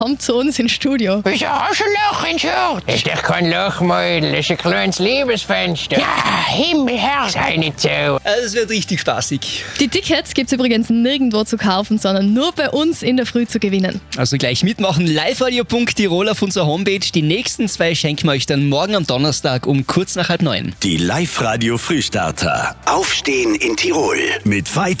kommt zu uns ins Studio. Wieso hast du ein Loch ins Shirt? Das ist doch kein Loch, Mädel. Das ist ein kleines Liebesfenster. Ja, Himmelherr, sei nicht so. Es wird richtig spaßig. Die Tickets gibt es übrigens nirgendwo zu kaufen, sondern nur bei uns in der Früh zu gewinnen. Also gleich mitmachen, liveradio.tirol auf unserer Homepage. Die nächsten 2 schenken wir euch dann morgen am Donnerstag um kurz nach 8:30. Die Live-Radio Frühstarter. Aufstehen in Tirol mit Veit